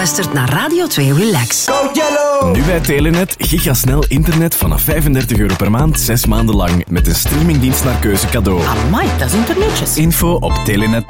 luistert naar Radio 2 Relax. Go Yellow! Nu bij Telenet, gigasnel internet vanaf €35 per maand, 6 maanden lang. Met een streamingdienst naar keuze cadeau. Amai, dat is internetjes. Info op telenet.